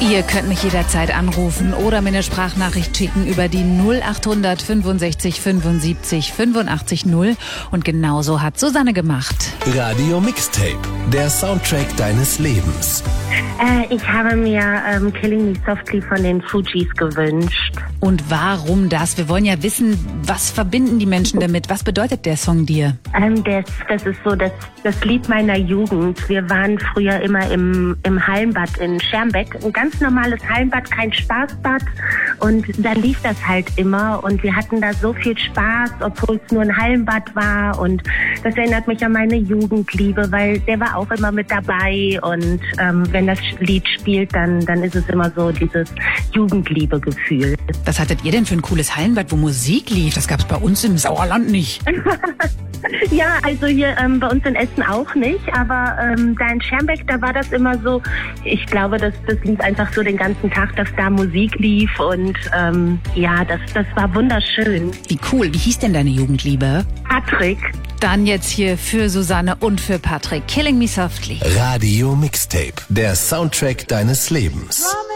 Ihr könnt mich jederzeit anrufen oder mir eine Sprachnachricht schicken über die 0800 65 75 85 0. Und genauso hat Susanne gemacht. Radio Mixtape, der Soundtrack deines Lebens. Ich habe mir Killing Me Softly von den Fugees gewünscht. Und warum das? Wir wollen ja wissen, was verbinden die Menschen damit? Was bedeutet der Song dir? Das ist so das Lied meiner Jugend. Wir waren früher immer im Hallenbad in Schermbeck. Ein ganz normales Hallenbad, kein Spaßbad. Und da lief das halt immer. Und wir hatten da so viel Spaß, obwohl es nur ein Hallenbad war. Und das erinnert mich an meine Jugendliebe, weil der war auch immer mit dabei. Und wenn das Lied spielt, dann ist es immer so dieses Jugendliebe-Gefühl. Was hattet ihr denn für ein cooles Hallenbad, wo Musik lief? Das gab's bei uns im Sauerland nicht. Ja, also hier bei uns in Essen auch nicht, aber da in Schermbeck, da war das immer so, ich glaube, das lief einfach so den ganzen Tag, dass da Musik lief und das war wunderschön. Wie cool, wie hieß denn deine Jugendliebe? Patrick. Dann jetzt hier für Susanne und für Patrick, Killing Me Softly. Radio Mixtape, der Soundtrack deines Lebens.